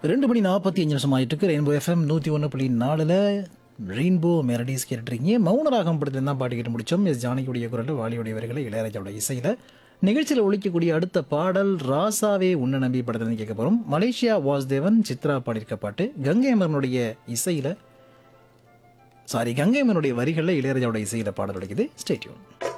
2:45 ஆயிட்டுருக்கு. Rainbow FM 101.4ல் rainbow melodies கேட்டுருக்கீங்க. மௌனராகம் படத்தில் தான் பாட்டு கேட்டு முடித்தோம். எஸ் ஜானகியுடைய குரல், வாலியுடைய வரிகளை, இளையராஜாவோட இசையில். நிகழ்ச்சியில் ஒழிக்கக்கூடிய அடுத்த பாடல் ராசாவே உன்ன நம்பி படத்தில் கேட்க போகிறோம். மலேசியா வாசுதேவன், சித்ரா பாடியிருக்க பாட்டு. கங்கை அமரனுடைய இசையில், கங்கை அமரனுடைய வரிகளில் இளையராஜாவோட இசையில் பாடல் கிடைக்குது. Stay tune.